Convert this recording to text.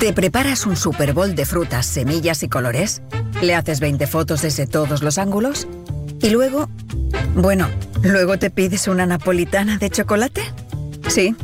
Te preparas un Super Bowl de frutas, semillas y colores, le haces 20 fotos desde todos los ángulos y luego... Bueno, ¿luego te pides una napolitana de chocolate? Sí,